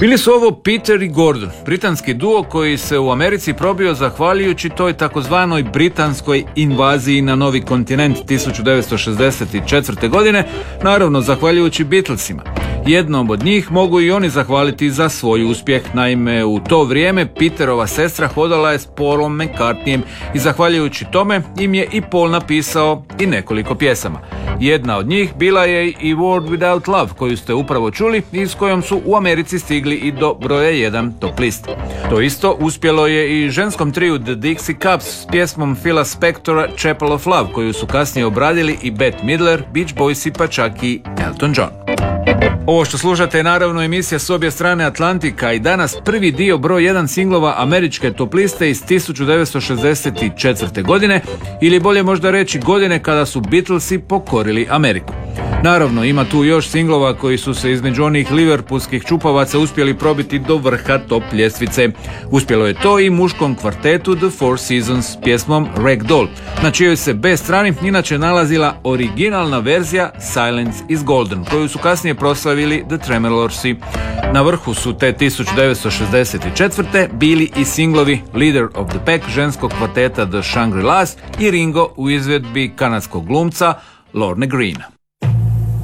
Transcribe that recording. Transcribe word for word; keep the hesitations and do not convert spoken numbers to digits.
Bili su ovo Peter i Gordon, britanski duo koji se u Americi probio zahvaljujući toj takozvanoj britanskoj invaziji na novi kontinent tisuću devetsto šezdeset četvrte. godine, naravno zahvaljujući Beatlesima. Jednom od njih mogu i oni zahvaliti za svoj uspjeh, naime u to vrijeme Peterova sestra hodala je s Paulom McCartneyem i zahvaljujući tome im je i Paul napisao i nekoliko pjesama. Jedna od njih bila je i World Without Love, koju ste upravo čuli i s kojom su u Americi stigli i do broja jedan top liste. To isto uspjelo je i ženskom triju The Dixie Cups s pjesmom Phila Spectora Chapel of Love, koju su kasnije obradili i Bette Midler, Beach Boysi pa čak i Elton John. Ovo što slušate je naravno emisija s obje strane Atlantika i danas prvi dio broj jedan singlova američke top liste iz tisuću devetsto šezdeset četvrte. godine, ili bolje možda reći godine kada su Beatlesi pokorili Ameriku. Naravno, ima tu još singlova koji su se između onih liverpoolskih čupavaca uspjeli probiti do vrha top ljestvice. Uspjelo je to i muškom kvartetu The Four Seasons s pjesmom Ragdoll, na čijoj se B strani inače nalazila originalna verzija Silence is Golden, koju su kasnije proslavili The Tremolorsi. Na vrhu su te tisuću devetsto šezdeset četvrte. bili i singlovi Leader of the Pack ženskog kvarteta The Shangri-Las i Ringo u izvedbi kanadskog glumca Lorne Greena.